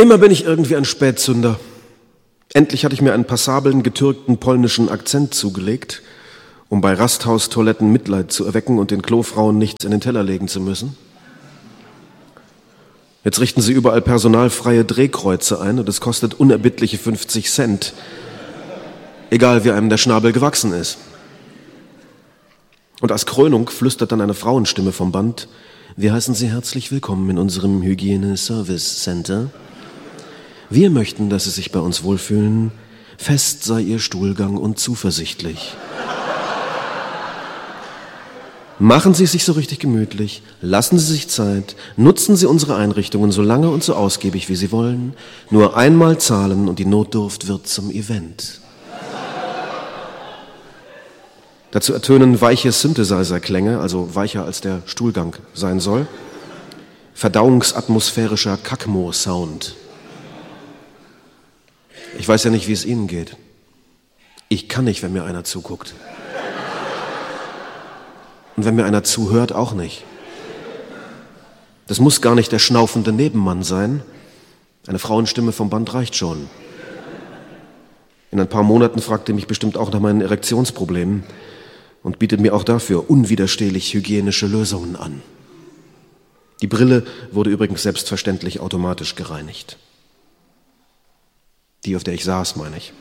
Immer bin ich irgendwie ein Spätzünder. Endlich hatte ich mir einen passablen, getürkten polnischen Akzent zugelegt, um bei Rasthaustoiletten Mitleid zu erwecken und den Klofrauen nichts in den Teller legen zu müssen. Jetzt richten sie überall personalfreie Drehkreuze ein und es kostet unerbittliche 50 Cent. Egal, wie einem der Schnabel gewachsen ist. Und als Krönung flüstert dann eine Frauenstimme vom Band: Wir heißen Sie herzlich willkommen in unserem Hygiene-Service-Center. Wir möchten, dass Sie sich bei uns wohlfühlen. Fest sei Ihr Stuhlgang und zuversichtlich. Machen Sie es sich so richtig gemütlich, lassen Sie sich Zeit, nutzen Sie unsere Einrichtungen so lange und so ausgiebig, wie Sie wollen. Nur einmal zahlen und die Notdurft wird zum Event. Dazu ertönen weiche Synthesizer-Klänge, also weicher als der Stuhlgang sein soll. Verdauungsatmosphärischer Kackmo-Sound. Ich weiß ja nicht, wie es Ihnen geht. Ich kann nicht, wenn mir einer zuguckt. Und wenn mir einer zuhört, auch nicht. Das muss gar nicht der schnaufende Nebenmann sein. Eine Frauenstimme vom Band reicht schon. In ein paar Monaten fragt er mich bestimmt auch nach meinen Erektionsproblemen und bietet mir auch dafür unwiderstehlich hygienische Lösungen an. Die Brille wurde übrigens selbstverständlich automatisch gereinigt. Die, auf der ich saß, meine ich.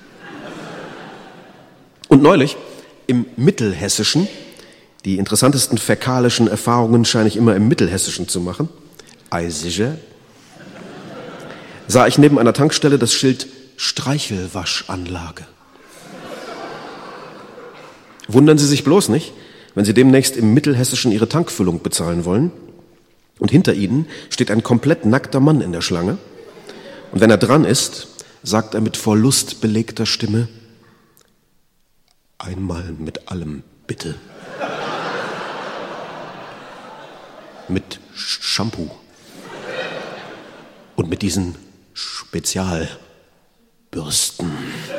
Und neulich, im Mittelhessischen, die interessantesten fäkalischen Erfahrungen scheine ich immer im Mittelhessischen zu machen, sicher, sah ich neben einer Tankstelle das Schild Streichelwaschanlage. Wundern Sie sich bloß nicht, wenn Sie demnächst im Mittelhessischen Ihre Tankfüllung bezahlen wollen und hinter Ihnen steht ein komplett nackter Mann in der Schlange und wenn er dran ist, sagt er mit vor Lust belegter Stimme: Einmal mit allem, bitte. Mit Shampoo. Und mit diesen Spezialbürsten.